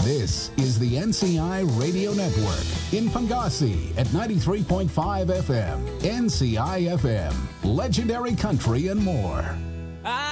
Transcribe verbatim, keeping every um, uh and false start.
This is the N C I Radio Network in Pangasi at ninety-three point five F M. N C I F M, legendary country and more.